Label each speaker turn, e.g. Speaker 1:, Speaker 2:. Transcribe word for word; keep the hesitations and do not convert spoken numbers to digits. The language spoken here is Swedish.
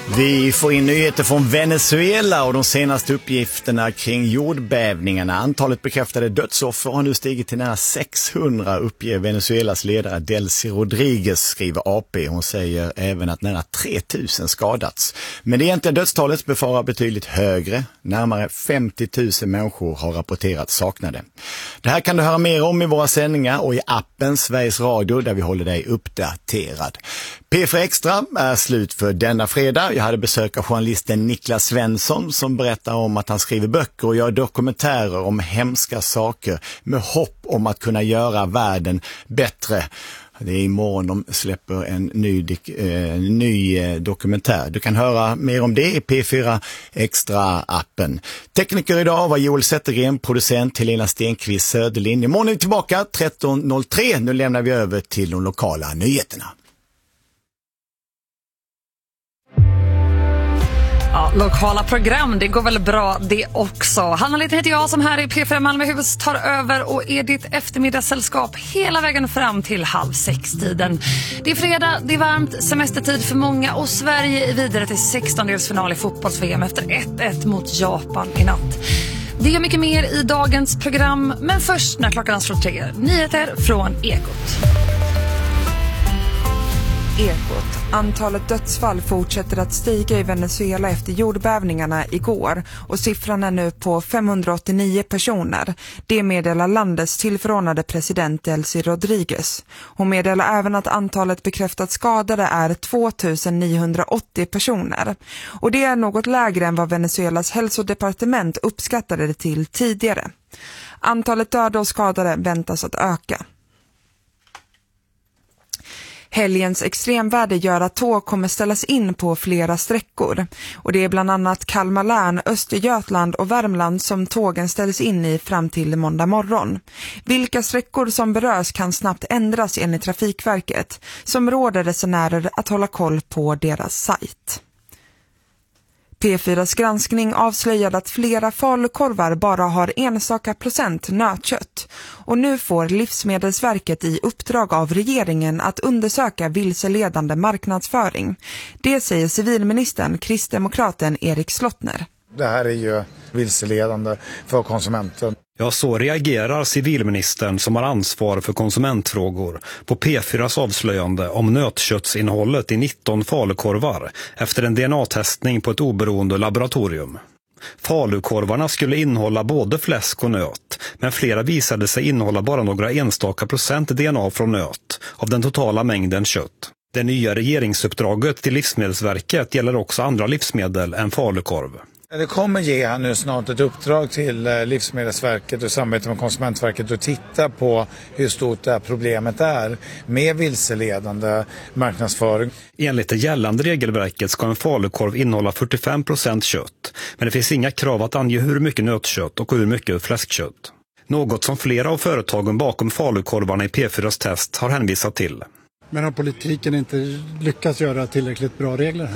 Speaker 1: Vi får in nyheter från Venezuela och de senaste uppgifterna kring jordbävningarna. Antalet bekräftade dödsoffer har nu stigit till nära sexhundra, uppger Venezuelas ledare Delcy Rodriguez, skriver A P. Hon säger även att nära tre tusen skadats. Men det egentliga dödstalet befarar betydligt högre. Närmare femtio tusen människor har rapporterat saknade. Det här kan du höra mer om i våra sändningar och i appen Sveriges Radio, där vi håller dig uppdaterad. P fyra Extra är slut för denna fredag. Jag hade besök av journalisten Niklas Svensson som berättar om att han skriver böcker och gör dokumentärer om hemska saker med hopp om att kunna göra världen bättre. Det är imorgon de släpper en ny, eh, ny eh, dokumentär. Du kan höra mer om det i P fyra Extra-appen. Tekniker idag var Joel Zettergren, producent Helena Stenqvist Söderlind. Imorgon är vi tillbaka tretton noll tre. Nu lämnar vi över till de lokala nyheterna.
Speaker 2: Ja, lokala program, det går väl bra det också. Hanna Litten heter jag som här i P fyra Malmöhus tar över och är ditt eftermiddagssällskap hela vägen fram till halv sex-tiden. Det är fredag, det är varmt, semestertid för många och Sverige är vidare till sextondelsfinal i fotbolls-V M efter ett ett mot Japan i natt. Det är mycket mer i dagens program, men först när klockan slår tre. Nyheter från Ekot.
Speaker 3: Ekot. Antalet dödsfall fortsätter att stiga i Venezuela efter jordbävningarna igår och siffran är nu på femhundraåttionio personer. Det meddelar landets tillförordnade president Delcy Rodriguez. Hon meddelar även att antalet bekräftat skadade är tvåtusenniohundraåttio personer. Och det är något lägre än vad Venezuelas hälsodepartement uppskattade det till tidigare. Antalet döda och skadade väntas att öka. Helgens extremväder gör att tåg kommer ställas in på flera sträckor. Och det är bland annat Kalmar län, Östergötland och Värmland som tågen ställs in i fram till måndag morgon. Vilka sträckor som berörs kan snabbt ändras enligt Trafikverket, som råder resenärer att hålla koll på deras sajt. P fyras granskning avslöjade att flera falukorvar bara har enstaka procent nötkött. Och nu får Livsmedelsverket i uppdrag av regeringen att undersöka vilseledande marknadsföring. Det säger civilministern, kristdemokraten Erik Slottner.
Speaker 4: Det här är ju vilseledande för konsumenten.
Speaker 5: Ja, så reagerar civilministern som har ansvar för konsumentfrågor på P fyras avslöjande om nötköttsinnehållet i nitton falukorvar efter en D N A-testning på ett oberoende laboratorium. Falukorvarna skulle innehålla både fläsk och nöt, men flera visade sig innehålla bara några enstaka procent D N A från nöt av den totala mängden kött. Det nya regeringsuppdraget till Livsmedelsverket gäller också andra livsmedel än falukorv.
Speaker 4: Det kommer ge här nu snart ett uppdrag till Livsmedelsverket och samarbete med Konsumentverket att titta på hur stort det här problemet är med vilseledande marknadsföring.
Speaker 5: Enligt det gällande regelverket ska en falukorv innehålla fyrtiofem procent kött, men det finns inga krav att ange hur mycket nötkött och hur mycket fläskkött. Något som flera av företagen bakom falukorvarna i P fyras test har hänvisat till.
Speaker 6: Men har politiken inte lyckats göra tillräckligt bra regler här?